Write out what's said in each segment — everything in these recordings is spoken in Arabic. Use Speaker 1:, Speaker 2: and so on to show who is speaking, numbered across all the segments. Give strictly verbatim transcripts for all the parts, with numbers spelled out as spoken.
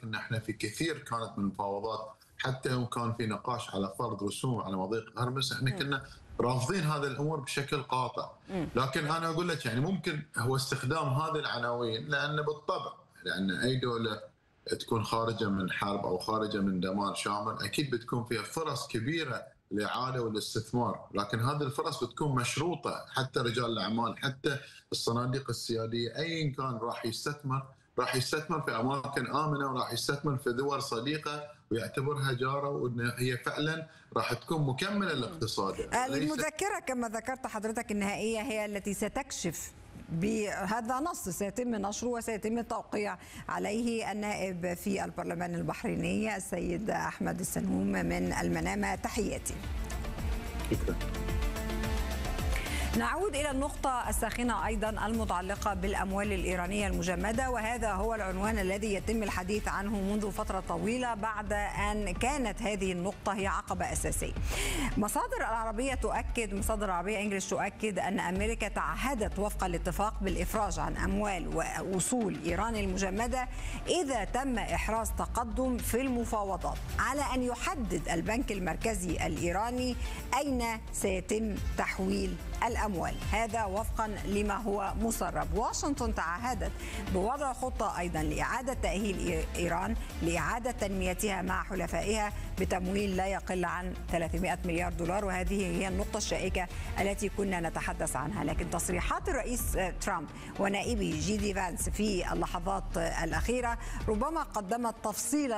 Speaker 1: ان احنا في كثير كانت من المفاوضات، حتى يوم كان في نقاش على فرض رسوم على مضيق هرمس احنا كنا رافضين هذه الامور بشكل قاطع. لكن انا اقول لك يعني ممكن هو استخدام هذه العناوين، لان بالطبع لان اي دوله تكون خارجه من حرب او خارجه من دمار شامل اكيد بتكون فيها فرص كبيره للإعادة والاستثمار، لكن هذه الفرص بتكون مشروطه، حتى رجال الاعمال حتى الصناديق السياديه ايا كان راح يستثمر راح يستثمر في اماكن امنه وراح يستثمر في دول صديقه ويعتبرها جاره، وان هي فعلا راح تكون مكمله لاقتصاده.
Speaker 2: المذكره كما ذكرت حضرتك النهائيه هي التي ستكشف بهذا نص سيتم نشره وسيتم التوقيع عليه. النائب في البرلمان البحريني السيد أحمد السنوم من المنامة، تحياتي.
Speaker 1: شكرا.
Speaker 2: نعود إلى النقطة الساخنة أيضا المتعلقة بالأموال الإيرانية المجمدة، وهذا هو العنوان الذي يتم الحديث عنه منذ فترة طويلة بعد أن كانت هذه النقطة هي عقبة أساسية. مصادر العربية تؤكد مصادر العربية إنجليش تؤكد أن أمريكا تعهدت وفق الاتفاق بالإفراج عن أموال وأصول إيران المجمدة إذا تم إحراز تقدم في المفاوضات، على أن يحدد البنك المركزي الإيراني أين سيتم تحويل الأموال، هذا وفقا لما هو مسرب. واشنطن تعهدت بوضع خطة أيضا لإعادة تأهيل إيران لإعادة تنميتها مع حلفائها بتمويل لا يقل عن ثلاثمائة مليار دولار، وهذه هي النقطة الشائكة التي كنا نتحدث عنها. لكن تصريحات الرئيس ترامب ونائبه جي دي فانس في اللحظات الأخيرة ربما قدمت تفصيلا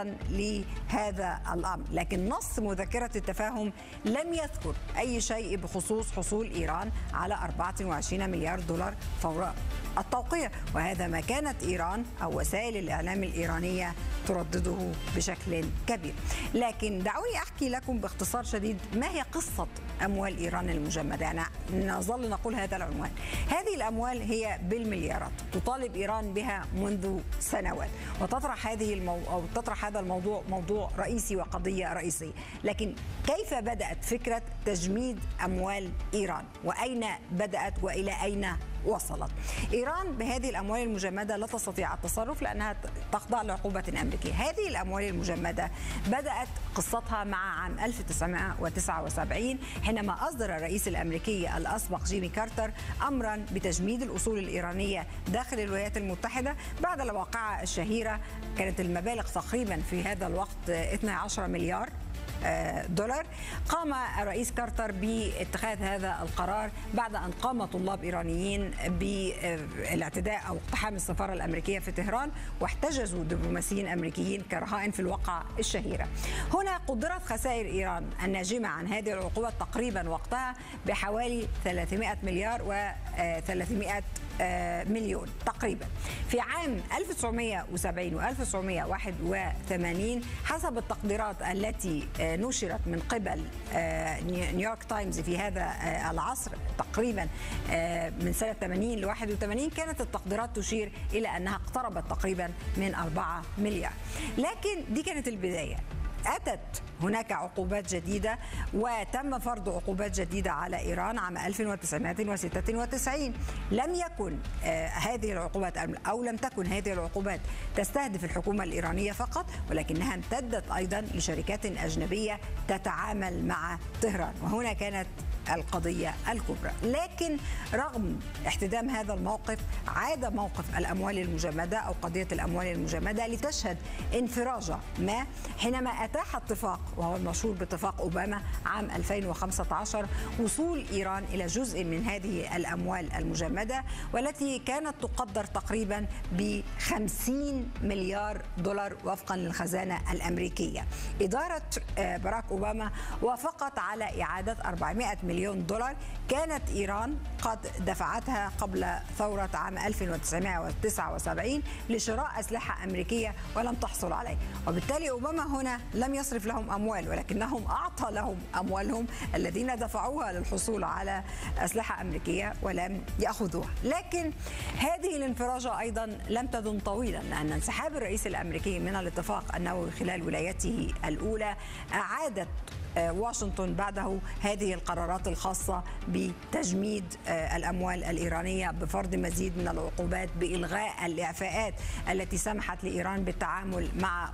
Speaker 2: لهذا الأمر، لكن نص مذكرة التفاهم لم يذكر أي شيء بخصوص حصول إيران على أربعة وعشرين مليار دولار فور التوقيع، وهذا ما كانت إيران أو وسائل الإعلام الإيرانية تردده بشكل كبير. لكن دعوني أحكي لكم باختصار شديد ما هي قصة أموال إيران المجمدة. يعني نظل نقول هذا العنوان. هذه الأموال هي بالمليارات، تطالب إيران بها منذ سنوات، وتطرح هذه المو... أو تطرح هذا الموضوع موضوع رئيسي وقضية رئيسية. لكن كيف بدأت فكرة تجميد أموال إيران؟ وأين بدأت وإلى أين وصلت؟ إيران بهذه الأموال المجمدة لا تستطيع التصرف لأنها تخضع لعقوبة أمريكية. هذه الأموال المجمدة بدأت قصتها مع عام ألف وتسعمائة وتسعة وسبعين حينما أصدر الرئيس الأمريكي الأسبق جيمي كارتر أمرا بتجميد الأصول الإيرانية داخل الولايات المتحدة بعد الواقعة الشهيرة. كانت المبالغ تقريبا في هذا الوقت اثني عشر مليار دولار. قام الرئيس كارتر باتخاذ هذا القرار بعد أن قام طلاب إيرانيين بالاعتداء أو اقتحام السفارة الأمريكية في طهران، واحتجزوا دبلوماسيين أمريكيين كرهائن في الواقعة الشهيرة. هنا قدرت خسائر إيران الناجمة عن هذه العقوبات تقريبا وقتها بحوالي ثلاثمائة مليار وثلاثمائة مليون تقريبا. في عام ألف وتسعمائة وسبعين وألف وتسعمائة وواحد وثمانين حسب التقديرات التي نشرت من قبل نيويورك تايمز في هذا العصر تقريبا من سنة ثمانين ل واحد وثمانين، كانت التقديرات تشير إلى أنها اقتربت تقريبا من أربعة مليار. لكن دي كانت البداية. أتت هناك عقوبات جديدة وتم فرض عقوبات جديدة على إيران عام ألف وتسعمائة وستة وتسعين. لم يكن آه هذه العقوبات أو لم تكن هذه العقوبات تستهدف الحكومة الإيرانية فقط، ولكنها امتدت أيضا لشركات أجنبية تتعامل مع طهران، وهنا كانت القضية الكبرى. لكن رغم احتدام هذا الموقف عاد موقف الأموال المجمدة أو قضية الأموال المجمدة لتشهد انفراجة ما حينما أتاح اتفاق وهو المشهور باتفاق أوباما عام ألفين وخمسة عشر وصول إيران إلى جزء من هذه الأموال المجمدة، والتي كانت تقدر تقريبا بخمسين مليار دولار وفقا للخزانة الأمريكية. إدارة باراك أوباما وافقت على إعادة أربعمائة مليون دولار كانت إيران قد دفعتها قبل ثورة عام ألف وتسعمائة وتسعة وسبعين لشراء أسلحة أمريكية ولم تحصل عليه، وبالتالي أوباما هنا لم يصرف لهم أموال ولكنهم أعطى لهم أموالهم الذين دفعوها للحصول على أسلحة أمريكية ولم يأخذوها. لكن هذه الانفراجة أيضا لم تدم طويلا، لأن انسحاب الرئيس الأمريكي من الاتفاق النووي خلال ولايته الأولى أعادت واشنطن بعده هذه القرارات الخاصة بتجميد الأموال الإيرانية بفرض مزيد من العقوبات بإلغاء الإعفاءات التي سمحت لإيران بالتعامل مع